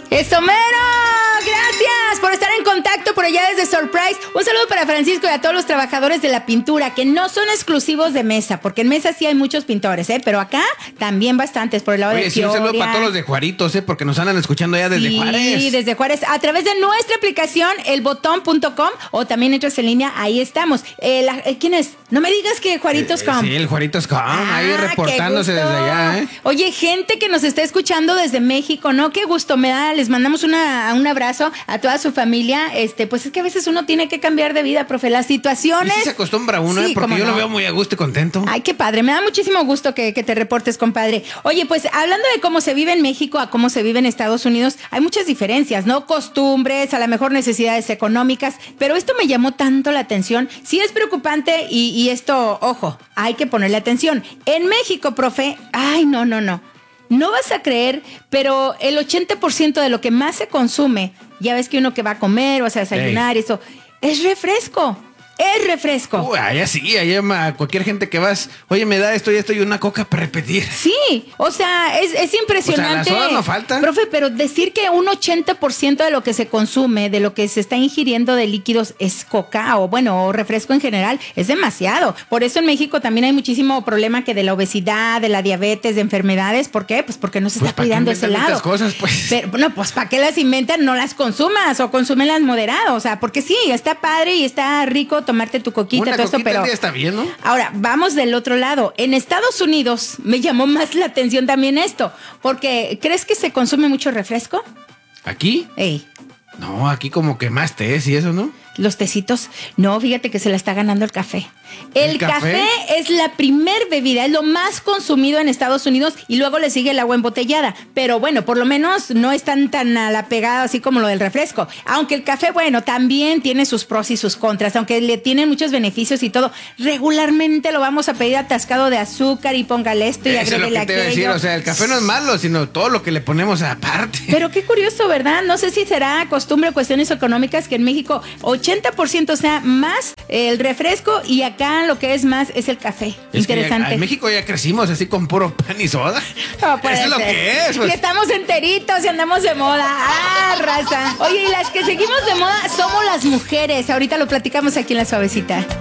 ¡Eso mero! Gracias por estar en contacto por allá desde Surprise. Un saludo para Francisco y a todos los trabajadores de la pintura, que no son exclusivos de Mesa, porque en Mesa sí hay muchos pintores, pero acá también bastantes por el lado de sí, un saludo para todos los de Juaritos, porque nos andan escuchando allá desde Juárez. Sí, desde Juárez, a través de nuestra aplicación, elbotón.com, o también entras en línea, ahí estamos. ¿Quién es? No me digas que Juaritos.com. Sí, el Juaritos.com, ahí reportándose desde allá, Oye, gente que nos está escuchando desde México, ¿no? Qué gusto me da, les mandamos un abrazo a toda su familia. Pues es que a veces uno tiene que cambiar de vida, profe, las situaciones. Y sí se acostumbra uno, sí, porque yo lo veo muy a gusto y contento. Ay, qué padre, me da muchísimo gusto que te reportes, compadre. Oye, pues hablando de cómo se vive en México a cómo se vive en Estados Unidos, hay muchas diferencias, ¿no? Costumbres, a lo mejor necesidades económicas, pero esto me llamó tanto la atención. Sí es preocupante y esto, ojo, hay que ponerle atención. En México, profe, ay, no. No vas a creer, pero el 80% de lo que más se consume, ya ves que uno que va a comer, vas a desayunar, eso, es refresco. Es refresco. Allá sí, allá cualquier gente que vas, oye, me da esto y esto y una coca para repetir. Sí, o sea, es impresionante. O sea, las sodas no faltan. Profe, pero decir que un 80% de lo que se consume, de lo que se está ingiriendo de líquidos es coca o refresco en general, es demasiado. Por eso en México también hay muchísimo problema que de la obesidad, de la diabetes, de enfermedades. ¿Por qué? Pues porque no se está cuidando ese lado. Estas cosas, pues. Pero, no, pues ¿para qué las inventan? No las consumas o consúmelas moderado. O sea, porque sí, está padre y está rico tomarte tu coquita, todo esto, pero día está bien, ¿no? Ahora, vamos del otro lado. En Estados Unidos me llamó más la atención también esto, porque ¿crees que se consume mucho refresco? ¿Aquí? Ey. No, aquí como que más té y eso, ¿no? Los tecitos, no, fíjate que se la está ganando el café. El café es la primer bebida, es lo más consumido en Estados Unidos y luego le sigue el agua embotellada. Pero bueno, por lo menos no es tan a la pegada así como lo del refresco. Aunque el café, bueno, también tiene sus pros y sus contras, aunque le tienen muchos beneficios y todo. Regularmente lo vamos a pedir atascado de azúcar y póngale esto y agréguele aquello. Eso es lo que te iba a decir, o sea, el café no es malo, sino todo lo que le ponemos aparte. Pero qué curioso, ¿verdad? No sé si será costumbre o cuestiones económicas que en México 80% sea más el refresco y acá lo que es más es el café. Interesante. En México ya crecimos así con puro pan y soda. No puede Eso es lo que es. Pues. Y estamos enteritos y andamos de moda. ¡Ah, raza! Oye, y las que seguimos de moda somos las mujeres. Ahorita lo platicamos aquí en La Suavecita.